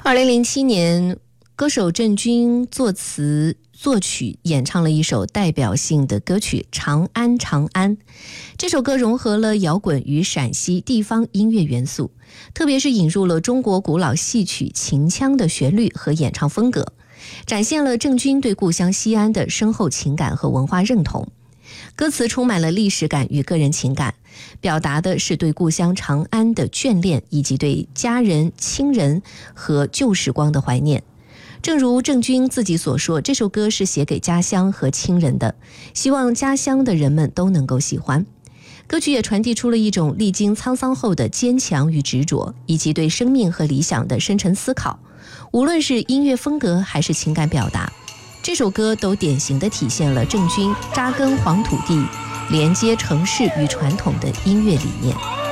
2007年，歌手郑钧作词作曲演唱了一首代表性的歌曲《长安长安》。这首歌融合了摇滚与陕西地方音乐元素，特别是引入了中国古老戏曲秦腔的旋律和演唱风格，展现了郑钧对故乡西安的深厚情感和文化认同。歌词充满了历史感与个人情感，表达的是对故乡长安的眷恋，以及对家人、亲人和旧时光的怀念。正如郑钧自己所说，这首歌是写给家乡和亲人的，希望家乡的人们都能够喜欢。歌曲也传递出了一种历经沧桑后的坚强与执着，以及对生命和理想的深沉思考。无论是音乐风格还是情感表达，这首歌都典型地体现了郑钧扎根黄土地、连接城市与传统的音乐理念。